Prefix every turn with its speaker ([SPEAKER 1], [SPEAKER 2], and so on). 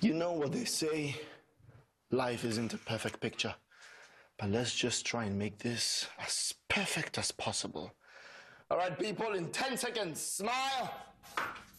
[SPEAKER 1] You know what they say, life isn't a perfect picture. But let's just try and make this as perfect as possible. All right, people, in 10 seconds, smile.